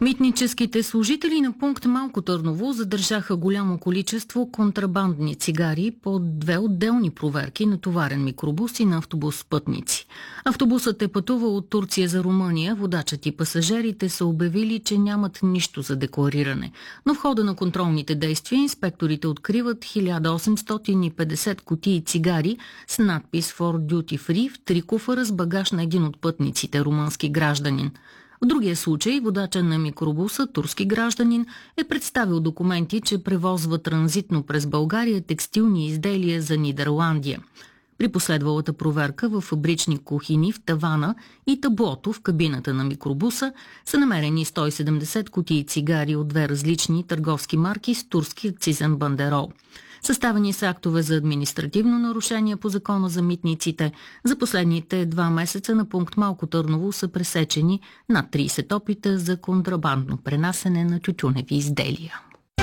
Митническите служители на пункт Малко Търново задържаха голямо количество контрабандни цигари по две отделни проверки на товарен микробус и на автобус с пътници. Автобусът е пътувал от Турция за Румъния, водачът и пасажирите са обявили, че нямат нищо за деклариране. Но в хода на контролните действия инспекторите откриват 1850 кутии цигари с надпис For Duty Free в 3 куфара с багаж на един от пътниците, румънски гражданин. В другия случай водача на микробуса, турски гражданин, е представил документи, че превозва транзитно през България текстилни изделия за Нидерландия. При последвалата проверка в фабрични кухини в тавана и таблото в кабината на микробуса са намерени 170 кутии цигари от две различни търговски марки с турски акцизен бандерол. Съставени са актове за административно нарушение по Закона за митниците. За последните 2 месеца на пункт Малко Търново са пресечени над 30 опита за контрабандно пренасене на тютюневи изделия.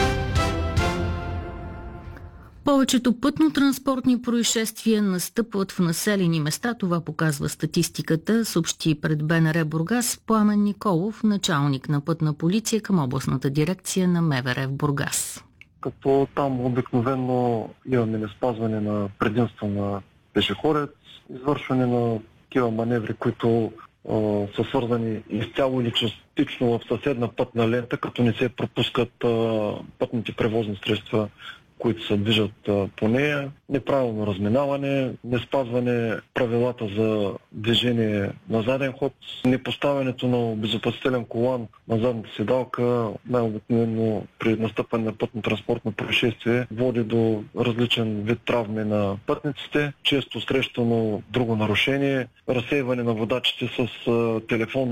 Повечето пътно-транспортни происшествия настъпват в населени места, това показва статистиката, съобщи пред БНР Бургас Пламен Николов, началник на пътна полиция към областната дирекция на МВР в Бургас. Като там обикновено имаме неспазване на предимство на пешеходец, извършване на такива маневри, които са свързани изцяло или частично в съседна пътна лента, като не се пропускат пътните превозни средства, които се движат по нея, неправилно разминаване, неспазване правилата за движение на заден ход, непоставянето на обезопасителен колан на задната седалка, най-обикновено при настъпване на пътно-транспортно происшествие, води до различен вид травми на пътниците, често срещано друго нарушение, разсейване на водачите с телефон.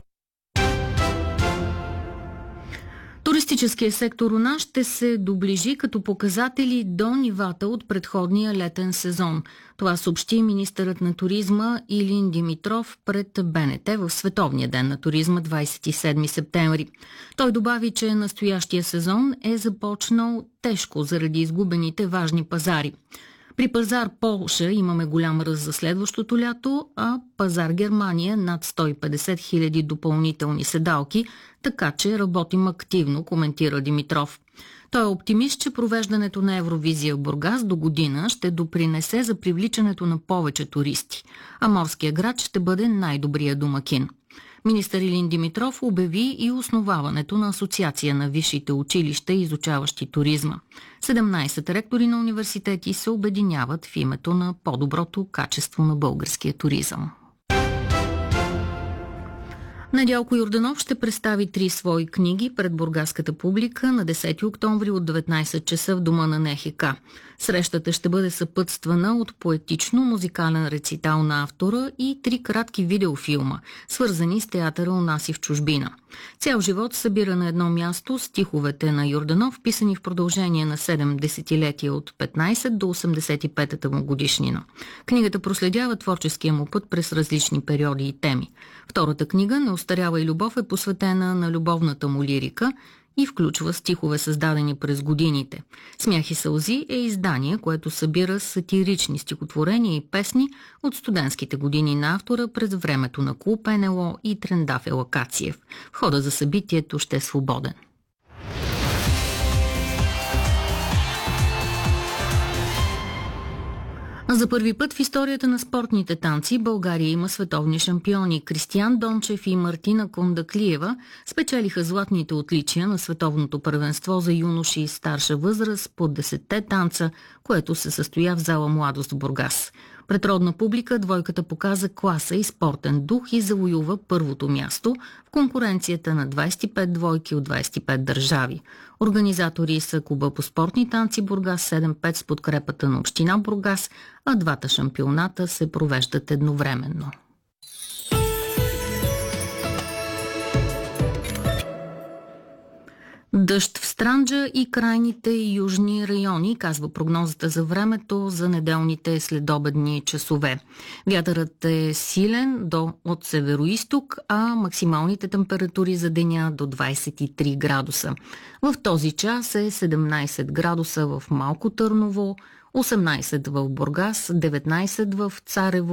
Туристическият сектор у нас ще се доближи като показатели до нивата от предходния летен сезон. Това съобщи министърът на туризма Илин Димитров пред БНТ в Световния ден на туризма 27 септември. Той добави, че настоящия сезон е започнал тежко заради изгубените важни пазари. При пазар Полша имаме голям ръст за следващото лято, а пазар Германия над 150 хиляди допълнителни седалки, така че работим активно, коментира Димитров. Той е оптимист, че провеждането на Евровизия в Бургас до година ще допринесе за привличането на повече туристи, а морския град ще бъде най-добрия домакин. Министър Илин Димитров обяви и основаването на Асоциация на висшите училища, изучаващи туризма. 17 ректори на университети се обединяват в името на по-доброто качество на българския туризъм. Недялко Йорданов ще представи 3 свои книги пред бургаската публика на 10 октомври от 19 часа в дома на НХК. Срещата ще бъде съпътствана от поетично-музикален рецитал на автора и 3 кратки видеофилма, свързани с театъра у нас и в чужбина. Цял живот събира на едно място стиховете на Йорданов, писани в продължение на 7 десетилетия от 15 до 85-та му годишнина. Книгата проследява творческия му път през различни периоди и теми. Втората книга "Неостарява и любов" е посветена на любовната му лирика и включва стихове, създадени през годините. "Смях и сълзи" е издание, което събира сатирични стихотворения и песни от студентските години на автора през времето на клуб НЛО и Трендаф Елакациев. Входът за събитието ще е свободен. За първи път в историята на спортните танци България има световни шампиони. Кристиян Дончев и Мартина Кондаклиева спечелиха златните отличия на световното първенство за юноши и старша възраст по 10-те танца, което се състоя в зала "Младост" в Бургас. Пред родна публика двойката показа класа и спортен дух и завоюва първото място в конкуренцията на 25 двойки от 25 държави. Организатори са Клуба по спортни танци Бургас 7-5 с подкрепата на община Бургас, а двата шампионата се провеждат едновременно. Дъжд в Странджа и крайните южни райони, казва прогнозата за времето за неделните следобедни часове. Вятърът е силен от североизток, а максималните температури за деня до 23 градуса. В този час е 17 градуса в Малко Търново, 18 в Бургас, 19 в Царево,